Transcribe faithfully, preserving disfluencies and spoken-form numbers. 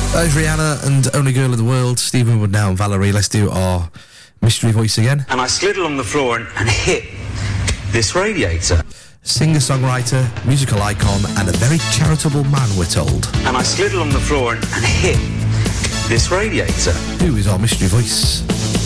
That is Rihanna and Only Girl in the World. Stephen Wood now and Valerie. Let's do our mystery voice again. And I slid along the floor and, and hit this radiator. Singer-songwriter, musical icon, and a very charitable man, we're told. And I slid along the floor and, and hit this radiator. Who is our mystery voice?